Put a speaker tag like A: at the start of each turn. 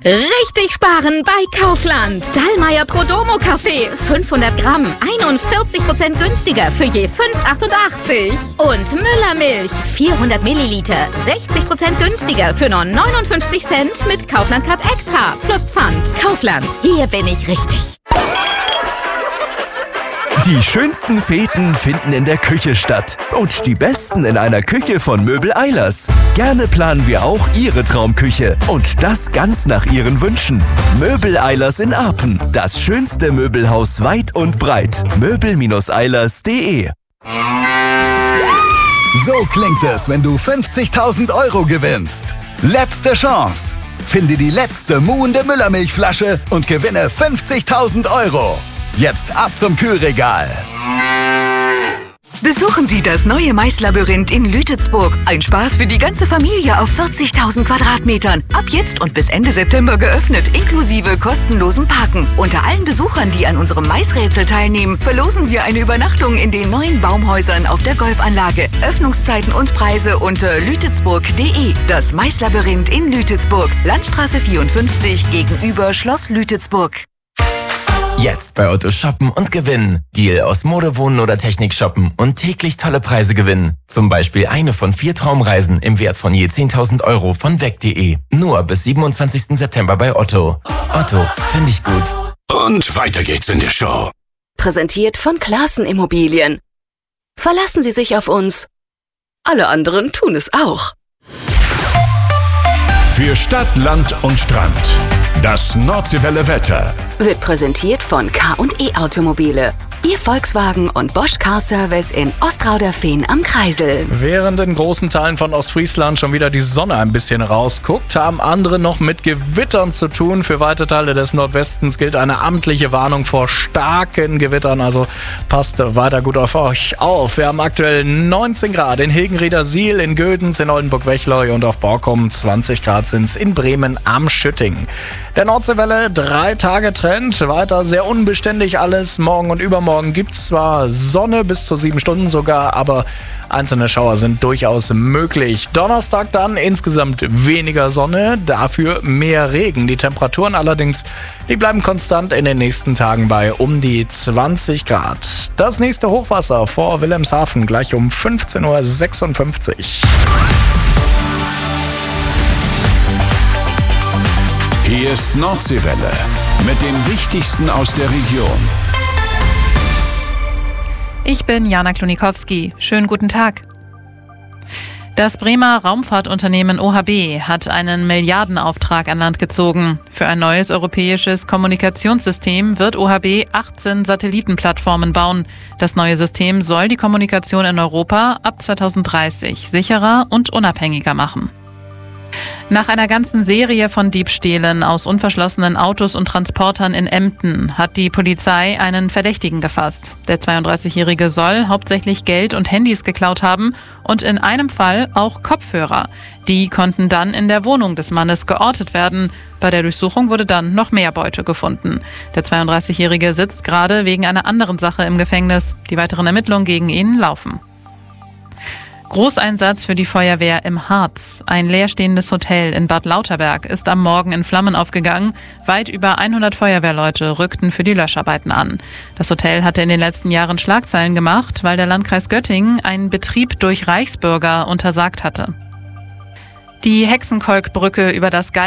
A: Richtig sparen bei Kaufland. Dallmayr Prodomo Kaffee 500 Gramm 41% günstiger für je 5,88. Und Müller Milch 400 Milliliter 60% günstiger für nur 59 Cent mit Kaufland Card Extra plus Pfand. Kaufland, hier bin ich richtig.
B: Die schönsten Feten finden in der Küche statt. Und die besten in einer Küche von Möbel Eilers. Gerne planen wir auch Ihre Traumküche. Und das ganz nach Ihren Wünschen. Möbel Eilers in Apen. Das schönste Möbelhaus weit und breit. möbel-eilers.de.
C: So klingt es, wenn du 50.000 € gewinnst. Letzte Chance. Finde die letzte muhende Müllermilchflasche und gewinne 50.000 €. Jetzt ab zum Kühlregal.
D: Besuchen Sie das neue Maislabyrinth in Lütetsburg. Ein Spaß für die ganze Familie auf 40.000 Quadratmetern. Ab jetzt und bis Ende September geöffnet, inklusive kostenlosem Parken. Unter allen Besuchern, die an unserem Maisrätsel teilnehmen, verlosen wir eine Übernachtung in den neuen Baumhäusern auf der Golfanlage. Öffnungszeiten und Preise unter lütetsburg.de. Das Maislabyrinth in Lütetsburg. Landstraße 54 gegenüber Schloss Lütetsburg.
E: Jetzt bei Otto shoppen und gewinnen. Deal aus Mode, Wohnen oder Technik shoppen und täglich tolle Preise gewinnen. Zum Beispiel eine von 4 Traumreisen im Wert von je 10.000 € von weg.de. Nur bis 27. September bei Otto. Otto, finde ich gut.
F: Und weiter geht's in der Show.
G: Präsentiert von Classen Immobilien. Verlassen Sie sich auf uns. Alle anderen tun es auch.
F: Für Stadt, Land und Strand. Das Nordseewelle Wetter
G: Wird präsentiert von K&E Automobile. Ihr Volkswagen und Bosch Car Service in Ostrauderfehn am Kreisel.
H: Während in großen Teilen von Ostfriesland schon wieder die Sonne ein bisschen rausguckt, haben andere noch mit Gewittern zu tun. Für weite Teile des Nordwestens gilt eine amtliche Warnung vor starken Gewittern, also passt weiter gut auf euch auf. Wir haben aktuell 19 Grad in Hilgenriedersiel, in Gödens, in Oldenburg-Wechleu und auf Borkum. 20 Grad sind's in Bremen am Schütting. Der Nordseewelle 3 Tage Trend, weiter sehr unbeständig alles. Morgen und übermorgen gibt's zwar Sonne bis zu 7 Stunden sogar, aber einzelne Schauer sind durchaus möglich. Donnerstag dann insgesamt weniger Sonne, dafür mehr Regen. Die Temperaturen allerdings, die bleiben konstant in den nächsten Tagen bei um die 20 Grad. Das nächste Hochwasser vor Wilhelmshaven gleich um 15:56 Uhr.
F: Hier ist Nordseewelle mit dem Wichtigsten aus der Region.
I: Ich bin Jana Klonikowski. Schönen guten Tag. Das Bremer Raumfahrtunternehmen OHB hat einen Milliardenauftrag an Land gezogen. Für ein neues europäisches Kommunikationssystem wird OHB 18 Satellitenplattformen bauen. Das neue System soll die Kommunikation in Europa ab 2030 sicherer und unabhängiger machen. Nach einer ganzen Serie von Diebstählen aus unverschlossenen Autos und Transportern in Emden hat die Polizei einen Verdächtigen gefasst. Der 32-Jährige soll hauptsächlich Geld und Handys geklaut haben und in einem Fall auch Kopfhörer. Die konnten dann in der Wohnung des Mannes geortet werden. Bei der Durchsuchung wurde dann noch mehr Beute gefunden. Der 32-Jährige sitzt gerade wegen einer anderen Sache im Gefängnis. Die weiteren Ermittlungen gegen ihn laufen. Großeinsatz für die Feuerwehr im Harz. Ein leerstehendes Hotel in Bad Lauterberg ist am Morgen in Flammen aufgegangen. Weit über 100 Feuerwehrleute rückten für die Löscharbeiten an. Das Hotel hatte in den letzten Jahren Schlagzeilen gemacht, weil der Landkreis Göttingen einen Betrieb durch Reichsbürger untersagt hatte. Die Hexenkolkbrücke über das